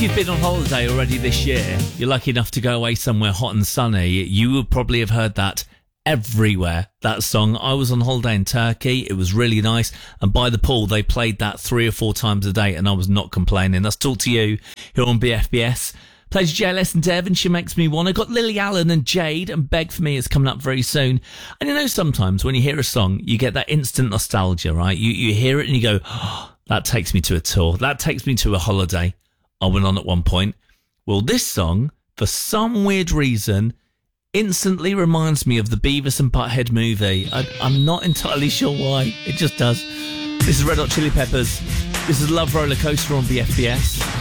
If you've been on holiday already this year, you're lucky enough to go away somewhere hot and sunny, you would probably have heard that everywhere, that song. I was on holiday in Turkey. It was really nice. And by the pool, they played that 3 or 4 times a day, and I was not complaining. That's Talk to You here on BFBS. Plays JLS and Dev, and She Makes Me Wanna. Got Lily Allen and Jade, and Beg For Me is coming up very soon. And you know, sometimes when you hear a song, you get that instant nostalgia, right? You hear it and you go, oh, that takes me to a tour. That takes me to a holiday I went on at one point. Well, this song, for some weird reason, instantly reminds me of the Beavis and Butthead movie. I'm not entirely sure why. It just does. This is Red Hot Chili Peppers. This is Love Roller Coaster on BFBS.